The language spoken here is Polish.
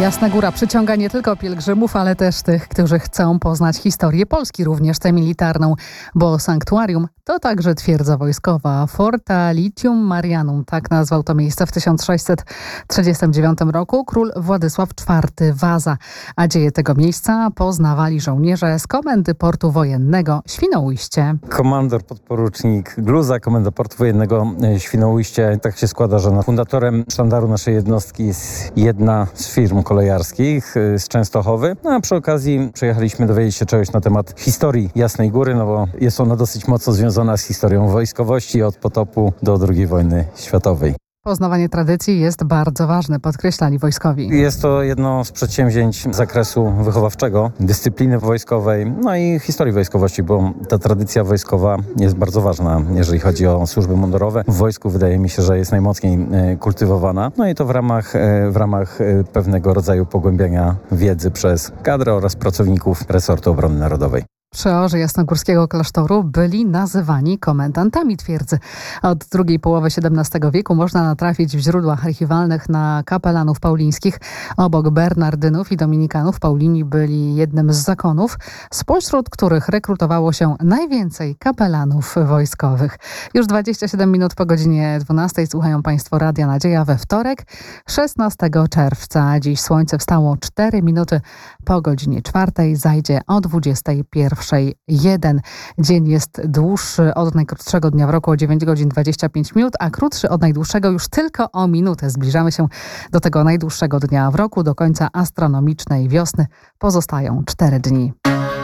Jasna Góra przyciąga nie tylko pielgrzymów, ale też tych, którzy chcą poznać historię Polski, również tę militarną, bo sanktuarium to także twierdza wojskowa. Forta Litium Marianum, tak nazwał to miejsce w 1639 roku król Władysław IV Waza. A dzieje tego miejsca poznawali żołnierze z Komendy Portu Wojennego Świnoujście. Komandor podporucznik Gluza, komenda Portu Wojennego Świnoujście. Tak się składa, że fundatorem sztandaru naszej jednostki jest jedna z firm kolejarskich z Częstochowy. A przy okazji przyjechaliśmy dowiedzieć się czegoś na temat historii Jasnej Góry, no bo jest ona dosyć mocno związana z historią wojskowości od potopu do II wojny światowej. Poznawanie tradycji jest bardzo ważne, podkreślali wojskowi. Jest to jedno z przedsięwzięć z zakresu wychowawczego, dyscypliny wojskowej, no i historii wojskowości, bo ta tradycja wojskowa jest bardzo ważna, jeżeli chodzi o służby mundurowe. W wojsku wydaje mi się, że jest najmocniej kultywowana, no i to w ramach pewnego rodzaju pogłębiania wiedzy przez kadrę oraz pracowników resortu obrony narodowej. Przeorzy jasnogórskiego klasztoru byli nazywani komendantami twierdzy. Od drugiej połowy XVII wieku można natrafić w źródłach archiwalnych na kapelanów paulińskich. Obok bernardynów i dominikanów Paulini byli jednym z zakonów, spośród których rekrutowało się najwięcej kapelanów wojskowych. Już 27 minut po godzinie 12 słuchają Państwo Radia Nadzieja we wtorek, 16 czerwca. Dziś słońce wstało 4 minuty po godzinie 4, zajdzie o 21:01. Dzień jest dłuższy od najkrótszego dnia w roku o 9 godzin 25 minut, a krótszy od najdłuższego już tylko o minutę. Zbliżamy się do tego najdłuższego dnia w roku. Do końca astronomicznej wiosny pozostają 4 dni.